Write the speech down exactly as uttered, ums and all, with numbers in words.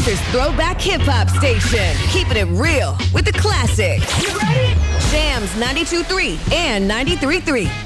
Lancaster's throwback hip-hop station. Keeping it real with the classics. You ready? Jams ninety-two point three and ninety-three point three.